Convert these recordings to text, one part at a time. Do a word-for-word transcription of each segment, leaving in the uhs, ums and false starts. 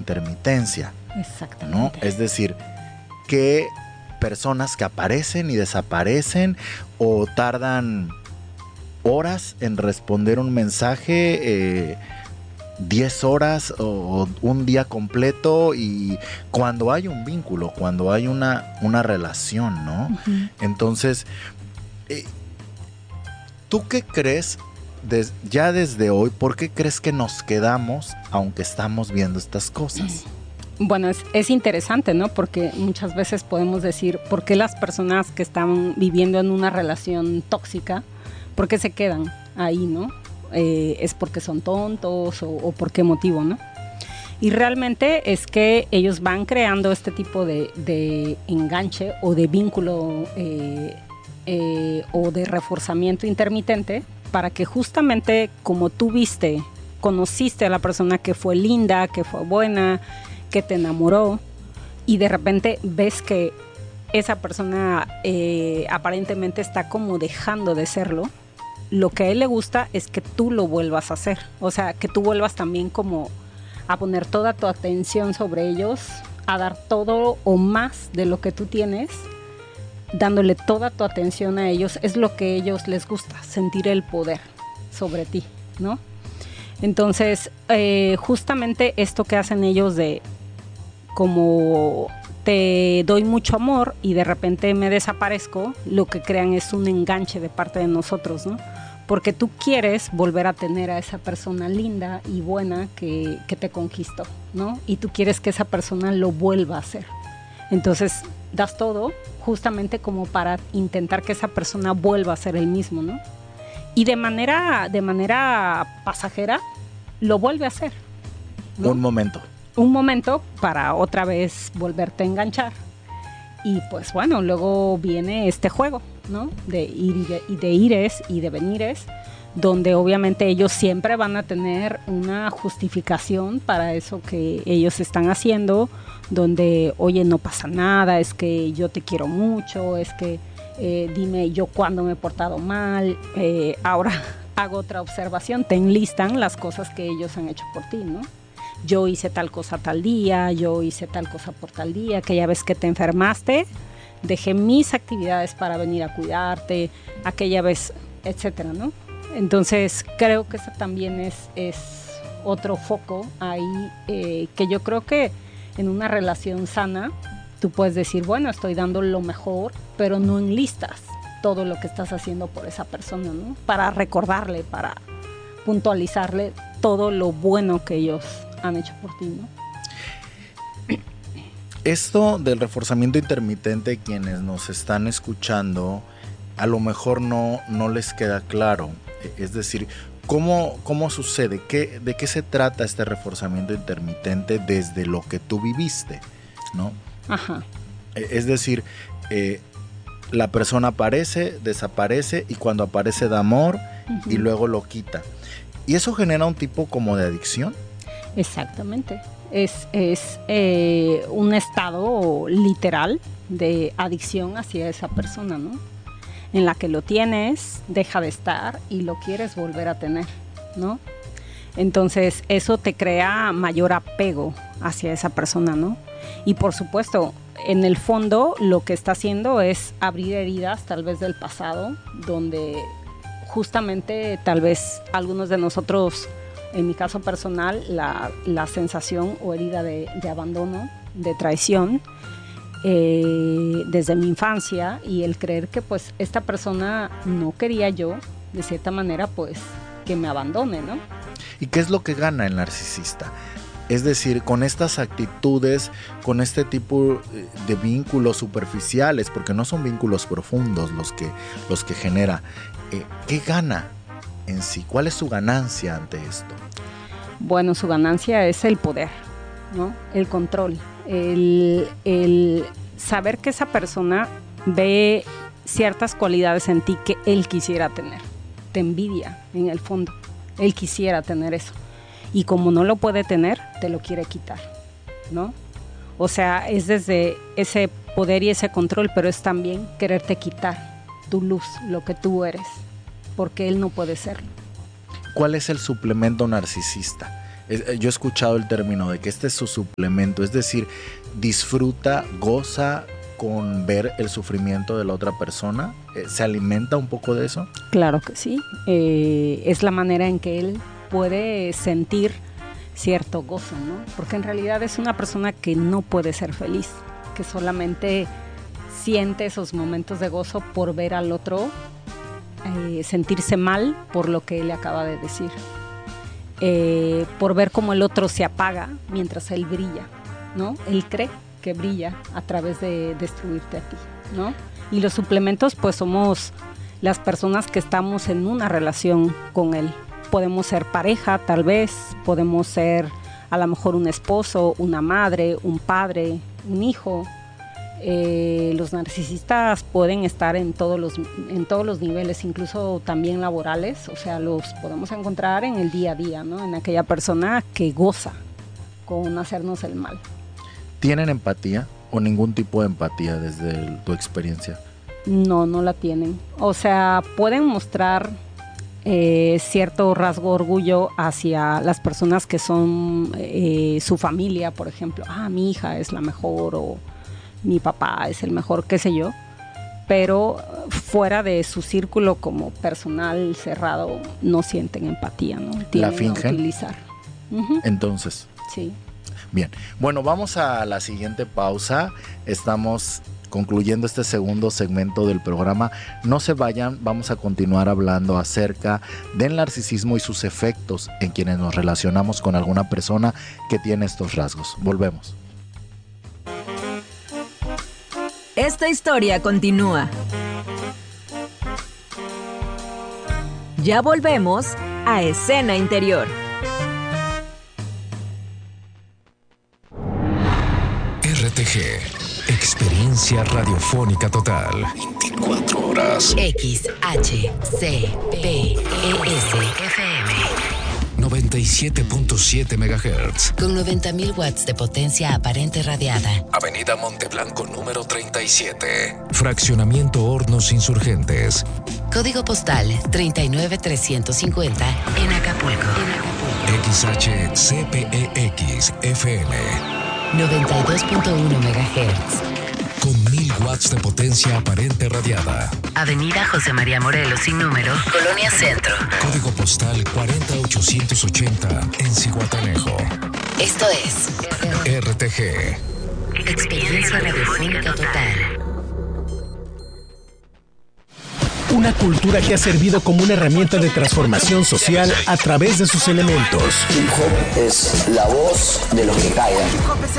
intermitencia. Exactamente. ¿No? Es decir, que personas que aparecen y desaparecen o tardan horas en responder un mensaje, eh, diez horas o un día completo, y cuando hay un vínculo, cuando hay una, una relación, ¿no? Uh-huh. Entonces, eh, ¿tú qué crees des, ya desde hoy? ¿Por qué crees que nos quedamos aunque estamos viendo estas cosas? Bueno, es, es interesante, ¿no? Porque muchas veces podemos decir, ¿por qué las personas que están viviendo en una relación tóxica, por qué se quedan ahí, ¿no? Eh, ¿Es porque son tontos o, o por qué motivo, no? Y realmente es que ellos van creando este tipo de, de enganche o de vínculo eh, eh, o de reforzamiento intermitente para que justamente como tú viste, conociste a la persona que fue linda, que fue buena, que te enamoró, y de repente ves que esa persona eh, aparentemente está como dejando de serlo, lo que a él le gusta es que tú lo vuelvas a hacer, o sea, que tú vuelvas también como a poner toda tu atención sobre ellos, a dar todo o más de lo que tú tienes, dándole toda tu atención a ellos, es lo que a ellos les gusta, sentir el poder sobre ti, ¿no? Entonces, eh, justamente esto que hacen ellos de como te doy mucho amor y de repente me desaparezco, lo que crean es un enganche de parte de nosotros, ¿no? Porque tú quieres volver a tener a esa persona linda y buena que, que te conquistó, ¿no? Y tú quieres que esa persona lo vuelva a hacer. Entonces, das todo justamente como para intentar que esa persona vuelva a ser el mismo, ¿no? Y de manera, de manera pasajera, lo vuelve a hacer, ¿no? Un momento. Un momento para otra vez volverte a enganchar. Y pues bueno, luego viene este juego, ¿no? De ir y de, y de ires y de venires, donde obviamente ellos siempre van a tener una justificación para eso que ellos están haciendo, donde, oye, no pasa nada, es que yo te quiero mucho, es que eh, dime yo cuándo me he portado mal, eh, ahora hago otra observación, te enlistan las cosas que ellos han hecho por ti, ¿no? Yo hice tal cosa tal día, yo hice tal cosa por tal día, aquella vez que te enfermaste, dejé mis actividades para venir a cuidarte, aquella vez, etcétera, ¿no? Entonces, creo que eso también es, es otro foco ahí, eh, que yo creo que en una relación sana, tú puedes decir, bueno, estoy dando lo mejor, pero no enlistas todo lo que estás haciendo por esa persona, ¿no? Para recordarle, para puntualizarle todo lo bueno que ellos han hecho por ti, ¿no? Esto del reforzamiento intermitente, quienes nos están escuchando, a lo mejor no, no les queda claro. Es decir, ¿cómo, cómo sucede? ¿Qué, ¿De qué se trata este reforzamiento intermitente desde lo que tú viviste, ¿no? Ajá. Es decir, eh, la persona aparece, desaparece, y cuando aparece da amor, uh-huh, y luego lo quita. ¿Y eso genera un tipo como de adicción? Exactamente. Es, es eh, un estado literal de adicción hacia esa persona, ¿no? En la que lo tienes, deja de estar y lo quieres volver a tener, ¿no? Entonces eso te crea mayor apego hacia esa persona, ¿no? Y por supuesto, en el fondo lo que está haciendo es abrir heridas tal vez del pasado, donde justamente tal vez algunos de nosotros, en mi caso personal, la, la sensación o herida de, de abandono, de traición, eh, desde mi infancia, y el creer que pues esta persona no quería yo, de cierta manera, pues que me abandone, ¿no? ¿Y qué es lo que gana el narcisista? Es decir, con estas actitudes, con este tipo de vínculos superficiales, porque no son vínculos profundos los que, los que genera, eh, ¿qué gana en sí? ¿Cuál es su ganancia ante esto? Bueno, su ganancia es el poder, ¿no? El control, el, el saber que esa persona ve ciertas cualidades en ti que él quisiera tener. Te envidia en el fondo, él quisiera tener eso. Y como no lo puede tener, te lo quiere quitar, ¿no? O sea, es desde ese poder y ese control, pero es también quererte quitar tu luz, lo que tú eres, porque él no puede serlo. ¿Cuál es el suplemento narcisista? Yo he escuchado el término de que este es su suplemento, es decir, disfruta, goza con ver el sufrimiento de la otra persona. ¿Se alimenta un poco de eso? Claro que sí. Eh, es la manera en que él puede sentir cierto gozo, ¿no? Porque en realidad es una persona que no puede ser feliz, que solamente siente esos momentos de gozo por ver al otro eh, sentirse mal por lo que él le acaba de decir. Eh, por ver cómo el otro se apaga mientras él brilla, ¿no? Él cree que brilla a través de destruirte a ti, ¿no? Y los suplementos, pues somos las personas que estamos en una relación con él. Podemos ser pareja, tal vez, podemos ser a lo mejor un esposo, una madre, un padre, un hijo. Eh, los narcisistas pueden estar en todos los en todos los niveles, incluso también laborales, o sea, los podemos encontrar en el día a día, ¿no? En aquella persona que goza con hacernos el mal. ¿Tienen empatía o ningún tipo de empatía desde el, tu experiencia? No, no la tienen. O sea, pueden mostrar eh, cierto rasgo orgullo hacia las personas que son eh, su familia, por ejemplo. Ah, mi hija es la mejor, o mi papá es el mejor, qué sé yo, pero fuera de su círculo como personal cerrado no sienten empatía, ¿no? Tienen ¿La fingen? A utilizar. Uh-huh. Entonces. Sí. Bien, bueno, vamos a la siguiente pausa. Estamos concluyendo este segundo segmento del programa. No se vayan, vamos a continuar hablando acerca del narcisismo y sus efectos en quienes nos relacionamos con alguna persona que tiene estos rasgos. Volvemos. Esta historia continúa. Ya volvemos a Escena Interior. R T G, experiencia radiofónica total. veinticuatro horas. X H C P E S F M. noventa y siete punto siete megahertz. Con noventa mil watts de potencia aparente radiada. Avenida Monteblanco número treinta y siete. Fraccionamiento Hornos Insurgentes. Código postal treinta y nueve trescientos cincuenta en Acapulco. En Acapulco. X H C P E X F M. noventa y dos punto uno megahertz. Con mil watts de potencia aparente radiada. Avenida José María Morelos sin número, Colonia Centro. Código postal cuarenta ochocientos ochenta en Zihuatanejo. Esto es R T G. Experiencia radiofónica total. Una cultura que ha servido como una herramienta de transformación social a través de sus elementos. Hip hop es la voz de los que callan.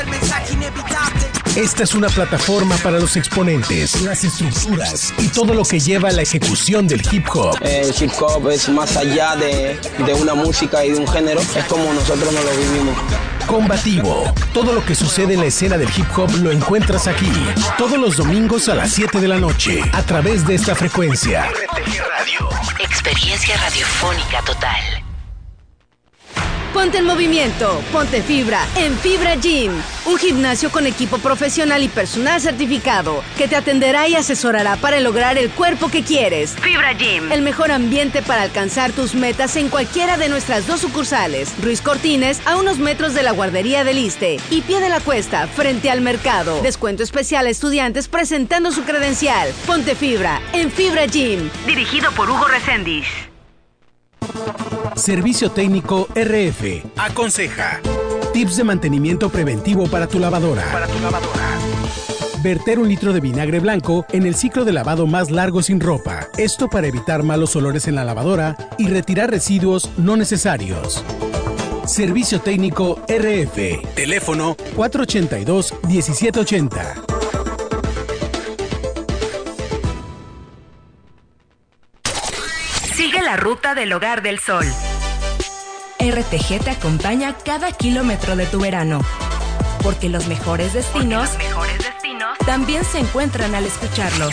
Esta es una plataforma para los exponentes, las estructuras y todo lo que lleva a la ejecución del hip hop. El hip hop es más allá de, de una música y de un género, es como nosotros nos lo vivimos. Combativo. Todo lo que sucede en la escena del hip hop lo encuentras aquí. Todos los domingos a las siete de la noche, a través de esta frecuencia. R T G Radio. Experiencia radiofónica total. Ponte en movimiento, ponte fibra en Fibra Gym, un gimnasio con equipo profesional y personal certificado que te atenderá y asesorará para lograr el cuerpo que quieres. Fibra Gym, el mejor ambiente para alcanzar tus metas en cualquiera de nuestras dos sucursales, Ruiz Cortines, a unos metros de la guardería del Iste, y Pie de la Cuesta, frente al mercado. Descuento especial a estudiantes presentando su credencial. Ponte fibra en Fibra Gym, dirigido por Hugo Reséndiz. Servicio técnico R F. Aconseja. Tips de mantenimiento preventivo para tu lavadora. Para tu lavadora. Verter un litro de vinagre blanco en el ciclo de lavado más largo sin ropa. Esto para evitar malos olores en la lavadora y retirar residuos no necesarios. Servicio técnico R F. Teléfono cuatro ochenta y dos, diecisiete ochenta. Sigue la ruta del Hogar del Sol. R T G te acompaña cada kilómetro de tu verano. Porque los mejores destinos, Porque los mejores destinos también se encuentran al escucharlos.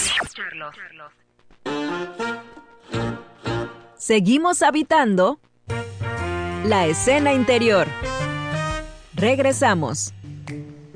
Seguimos habitando la escena interior. Regresamos.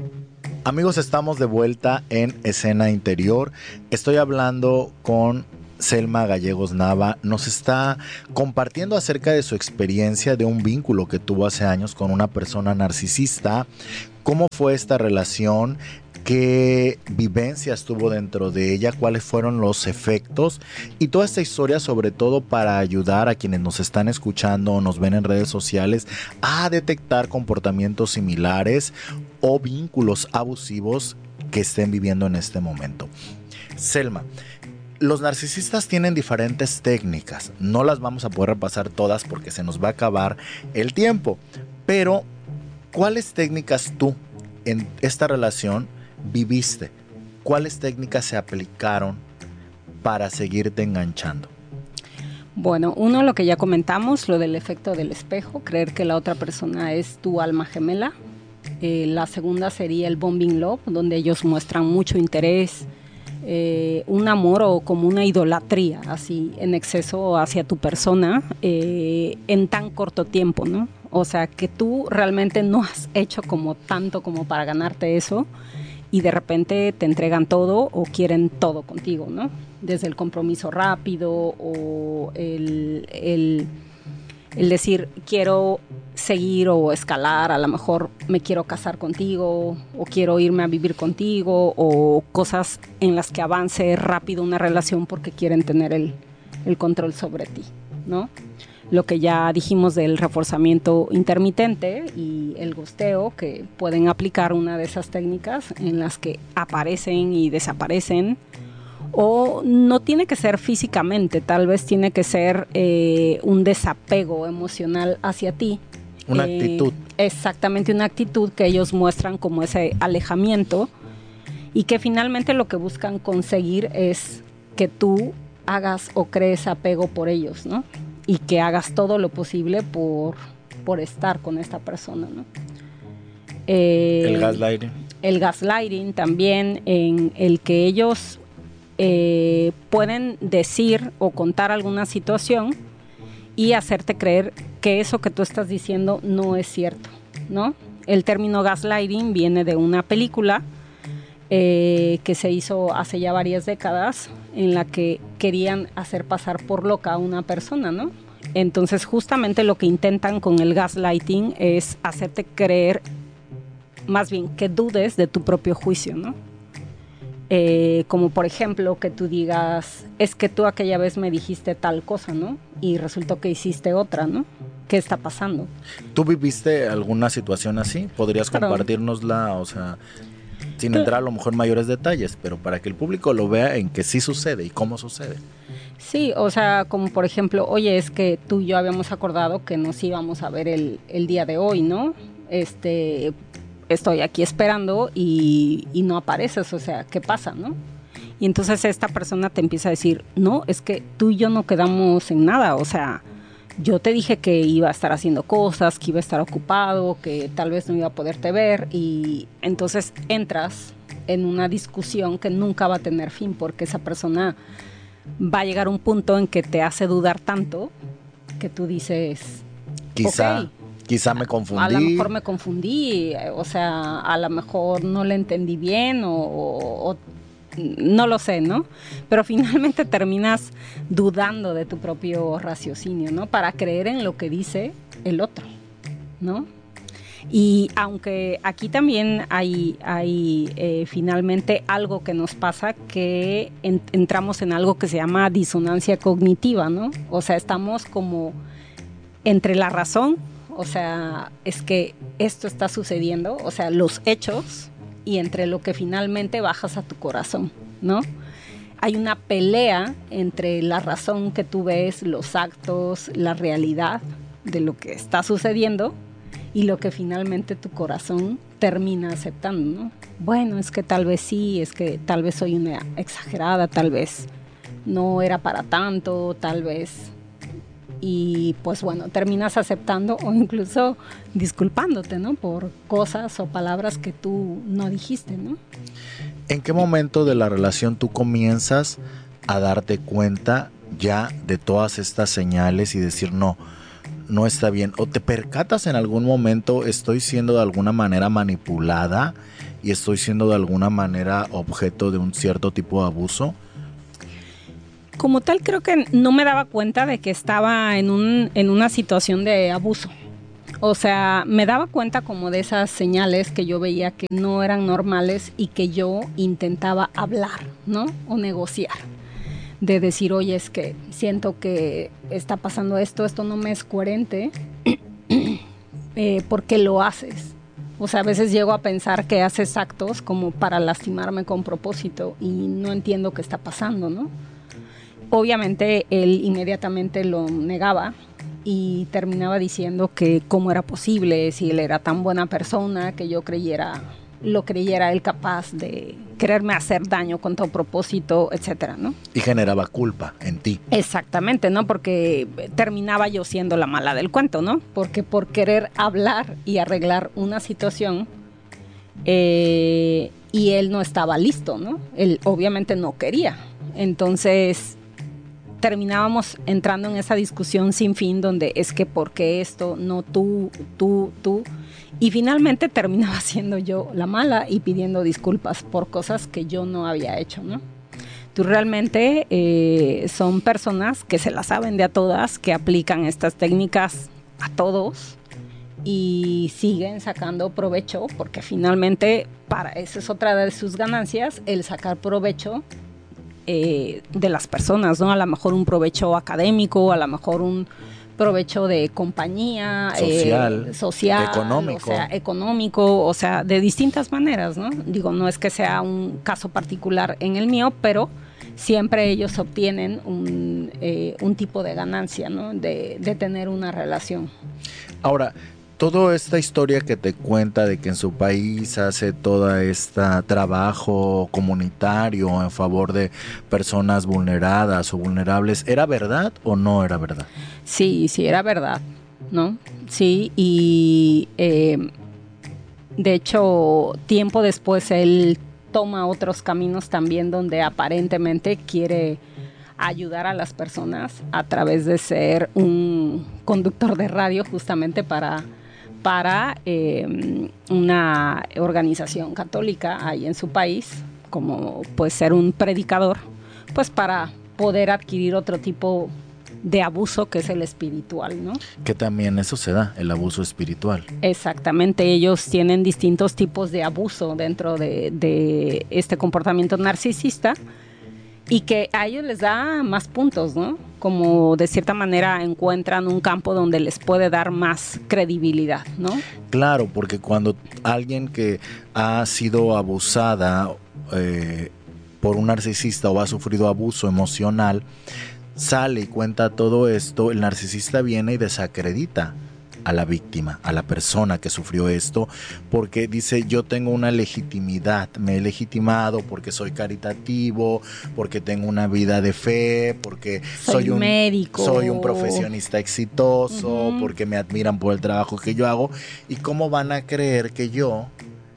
Amigos, estamos de vuelta en Escena Interior. Estoy hablando con Selma Gallegos Nava nos está compartiendo acerca de su experiencia de un vínculo que tuvo hace años con una persona narcisista. ¿Cómo fue esta relación? ¿Qué vivencias tuvo dentro de ella? ¿Cuáles fueron los efectos? Y toda esta historia, sobre todo para ayudar a quienes nos están escuchando o nos ven en redes sociales a detectar comportamientos similares o vínculos abusivos que estén viviendo en este momento. Selma, los narcisistas tienen diferentes técnicas. No las vamos a poder repasar todas porque se nos va a acabar el tiempo. Pero, ¿cuáles técnicas tú en esta relación viviste? ¿Cuáles técnicas se aplicaron para seguirte enganchando? Bueno, uno, lo que ya comentamos, lo del efecto del espejo, creer que la otra persona es tu alma gemela. Eh, la segunda sería el bombing love, donde ellos muestran mucho interés, eh, un amor o como una idolatría, así en exceso hacia tu persona, eh, en tan corto tiempo, ¿no? O sea, que tú realmente no has hecho como tanto como para ganarte eso, y de repente te entregan todo o quieren todo contigo, ¿no? Desde el compromiso rápido o el, el, el decir quiero seguir o escalar, a lo mejor me quiero casar contigo o quiero irme a vivir contigo, o cosas en las que avance rápido una relación porque quieren tener el, el control sobre ti, ¿no? Lo que ya dijimos del reforzamiento intermitente y el gosteo, que pueden aplicar una de esas técnicas en las que aparecen y desaparecen, o no tiene que ser físicamente, tal vez tiene que ser eh, un desapego emocional hacia ti. Una eh, actitud. Exactamente, una actitud que ellos muestran como ese alejamiento, y que finalmente lo que buscan conseguir es que tú hagas o crees apego por ellos, ¿no? Y que hagas todo lo posible por, por estar con esta persona, ¿no? Eh, el gaslighting. El gaslighting también, en el que ellos eh, pueden decir o contar alguna situación y hacerte creer que eso que tú estás diciendo no es cierto, ¿no? El término gaslighting viene de una película eh, que se hizo hace ya varias décadas, en la que querían hacer pasar por loca a una persona, ¿no? Entonces, justamente lo que intentan con el gaslighting es hacerte creer, más bien que dudes de tu propio juicio, ¿no? Eh, como por ejemplo que tú digas, es que tú aquella vez me dijiste tal cosa, ¿no? Y resultó que hiciste otra, ¿no? ¿Qué está pasando? ¿Tú viviste alguna situación así? ¿Podrías Claro. compartirnosla? O sea, sin entrar a lo mejor en mayores detalles, pero para que el público lo vea en que sí sucede y cómo sucede. Sí, o sea, como por ejemplo, oye, es que tú y yo habíamos acordado que nos íbamos a ver el, el día de hoy, ¿no? Este, estoy aquí esperando y, y no apareces, o sea, ¿qué pasa, no? Y entonces esta persona te empieza a decir, no, es que tú y yo no quedamos en nada, o sea, yo te dije que iba a estar haciendo cosas, que iba a estar ocupado, que tal vez no iba a poderte ver, y entonces entras en una discusión que nunca va a tener fin, porque esa persona va a llegar a un punto en que te hace dudar tanto que tú dices, Quizá, ok, quizá me confundí. a lo mejor me confundí, o sea, a lo mejor no le entendí bien o, o, o no lo sé, ¿no? Pero finalmente terminas dudando de tu propio raciocinio, ¿no? Para creer en lo que dice el otro, ¿no? Y aunque aquí también hay, hay eh, finalmente algo que nos pasa, que en, entramos en algo que se llama disonancia cognitiva, ¿no? O sea, estamos como entre la razón, o sea, es que esto está sucediendo, o sea, los hechos, y entre lo que finalmente bajas a tu corazón, ¿no? Hay una pelea entre la razón que tú ves, los actos, la realidad de lo que está sucediendo y lo que finalmente tu corazón termina aceptando, ¿no? Bueno, es que tal vez sí, es que tal vez soy una exagerada, tal vez no era para tanto, tal vez... Y pues bueno, terminas aceptando o incluso disculpándote, ¿no? Por cosas o palabras que tú no dijiste, ¿no? ¿En qué momento de la relación tú comienzas a darte cuenta ya de todas estas señales y decir no, no está bien? ¿O te percatas en algún momento, estoy siendo de alguna manera manipulada y estoy siendo de alguna manera objeto de un cierto tipo de abuso? Como tal, creo que no me daba cuenta de que estaba en, un, en una situación de abuso. O sea, me daba cuenta como de esas señales que yo veía que no eran normales y que yo intentaba hablar, ¿no? O negociar. De decir, oye, es que siento que está pasando esto, esto no me es coherente. eh, ¿Por qué lo haces? O sea, a veces llego a pensar que haces actos como para lastimarme con propósito y no entiendo qué está pasando, ¿no? Obviamente él inmediatamente lo negaba y terminaba diciendo que cómo era posible, si él era tan buena persona, que yo creyera, lo creyera él capaz de quererme hacer daño con todo propósito, etcétera, ¿no? Y generaba culpa en ti. Exactamente, ¿no? Porque terminaba yo siendo la mala del cuento, ¿no? Porque por querer hablar y arreglar una situación, eh, y él no estaba listo, ¿no? Él obviamente no quería. Entonces terminábamos entrando en esa discusión sin fin donde es que ¿por qué esto? No tú, tú, tú. Y finalmente terminaba siendo yo la mala y pidiendo disculpas por cosas que yo no había hecho, ¿no? Tú realmente eh, son personas que se las saben de a todas, que aplican estas técnicas a todos y siguen sacando provecho porque finalmente para esa es otra de sus ganancias, el sacar provecho Eh, de las personas, ¿no? A lo mejor un provecho académico, a lo mejor un provecho de compañía, social, eh, social, económico. O sea, económico, o sea, de distintas maneras, ¿no? Digo, no es que sea un caso particular en el mío, pero siempre ellos obtienen un, eh, un tipo de ganancia, ¿no? De, de tener una relación. Ahora, toda esta historia que te cuenta de que en su país hace todo este trabajo comunitario en favor de personas vulneradas o vulnerables, ¿era verdad o no era verdad? Sí, sí, era verdad, ¿no? Sí, y eh, de hecho, tiempo después él toma otros caminos también donde aparentemente quiere ayudar a las personas a través de ser un conductor de radio justamente para... para eh, una organización católica ahí en su país, como puede ser un predicador, pues para poder adquirir otro tipo de abuso que es el espiritual, ¿no? Que también eso se da, el abuso espiritual. Exactamente, ellos tienen distintos tipos de abuso dentro de, de este comportamiento narcisista y que a ellos les da más puntos, ¿no? Como de cierta manera encuentran un campo donde les puede dar más credibilidad, ¿no? Claro, porque cuando alguien que ha sido abusada eh, por un narcisista o ha sufrido abuso emocional, sale y cuenta todo esto, el narcisista viene y desacredita a la víctima, a la persona que sufrió esto, porque dice, yo tengo una legitimidad, me he legitimado porque soy caritativo, porque tengo una vida de fe, porque soy, soy un médico, soy un profesionista exitoso, uh-huh. porque me admiran por el trabajo que yo hago, y cómo van a creer que yo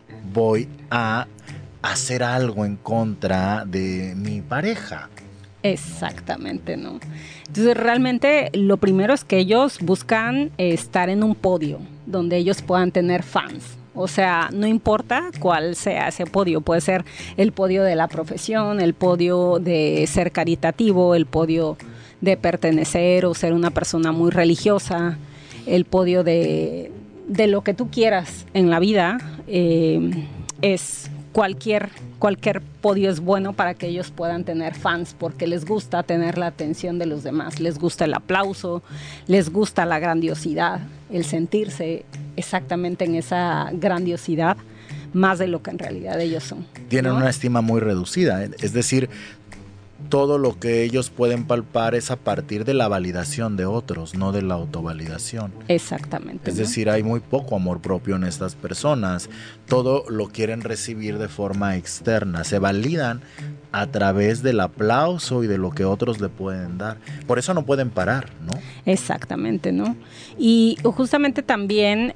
voy a hacer algo en contra de mi pareja. Exactamente, ¿no? Entonces realmente lo primero es que ellos buscan eh, estar en un podio donde ellos puedan tener fans. O sea, no importa cuál sea ese podio, puede ser el podio de la profesión, el podio de ser caritativo, el podio de pertenecer o ser una persona muy religiosa, el podio de, de lo que tú quieras en la vida, eh, es cualquier cualquier podio es bueno para que ellos puedan tener fans porque les gusta tener la atención de los demás, les gusta el aplauso, les gusta la grandiosidad, el sentirse exactamente en esa grandiosidad más de lo que en realidad ellos son. Tienen, ¿no?, una estima muy reducida, es decir, todo lo que ellos pueden palpar es a partir de la validación de otros, no de la autovalidación. Exactamente. Es ¿no? decir, hay muy poco amor propio en estas personas. Todo lo quieren recibir de forma externa. Se validan a través del aplauso y de lo que otros le pueden dar. Por eso no pueden parar, ¿no? Exactamente, ¿no? Y justamente también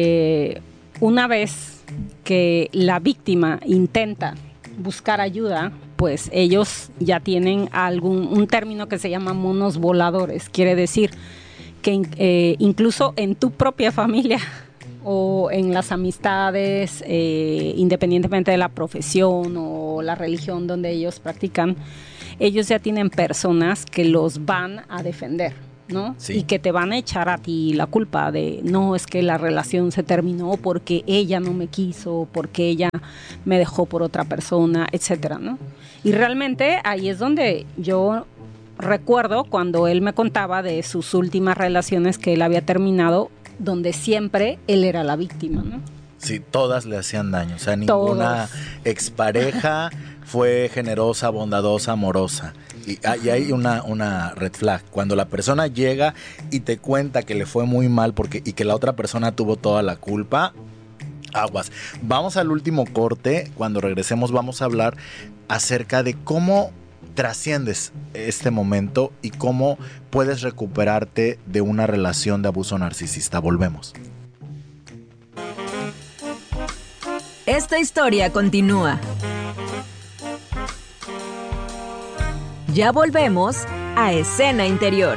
eh, una vez que la víctima intenta buscar ayuda, pues ellos ya tienen algún un término que se llama monos voladores. Quiere decir que eh, incluso en tu propia familia o en las amistades, eh, independientemente de la profesión o la religión donde ellos practican, ellos ya tienen personas que los van a defender, ¿no? Sí. Y que te van a echar a ti la culpa de, no, es que la relación se terminó porque ella no me quiso, porque ella me dejó por otra persona, etcétera, ¿no? Y realmente ahí es donde yo recuerdo cuando él me contaba de sus últimas relaciones que él había terminado, donde siempre él era la víctima, ¿no? Sí, todas le hacían daño, o sea, ninguna Todos. expareja fue generosa, bondadosa, amorosa. Y, y hay una, una red flag, cuando la persona llega y te cuenta que le fue muy mal porque, y que la otra persona tuvo toda la culpa, aguas. Vamos al último corte, cuando regresemos vamos a hablar acerca de cómo trasciendes este momento y cómo puedes recuperarte de una relación de abuso narcisista. Volvemos. Esta historia continúa. Ya volvemos a Escena Interior.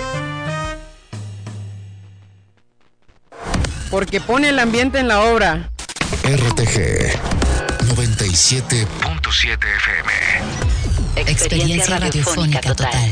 Porque pone el ambiente en la obra. R T G noventa y siete punto siete F M. Experiencia radiofónica total.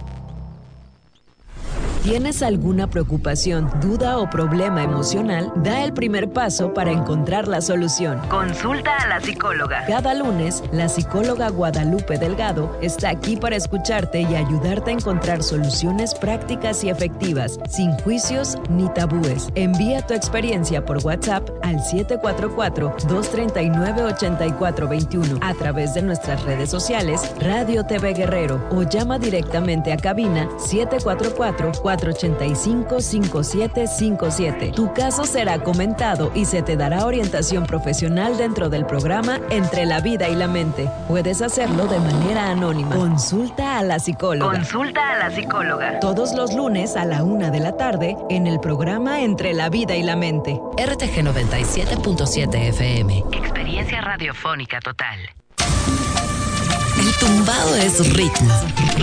¿Tienes alguna preocupación, duda o problema emocional? Da el primer paso para encontrar la solución. Consulta a la psicóloga. Cada lunes, la psicóloga Guadalupe Delgado está aquí para escucharte y ayudarte a encontrar soluciones prácticas y efectivas, sin juicios ni tabúes. Envía tu experiencia por WhatsApp al siete cuatro cuatro, dos tres nueve, ocho cuatro dos uno a través de nuestras redes sociales Radio T V Guerrero o llama directamente a cabina siete cuatro cuatro, cuatro ocho cinco, cinco siete cinco siete. Tu caso será comentado y se te dará orientación profesional dentro del programa Entre la Vida y la Mente. Puedes hacerlo de manera anónima. Consulta a la psicóloga. Consulta a la psicóloga. Todos los lunes a la una de la tarde en el programa Entre la Vida y la Mente. R T G noventa y siete punto siete F M. Experiencia radiofónica total. El tumbado es ritmo.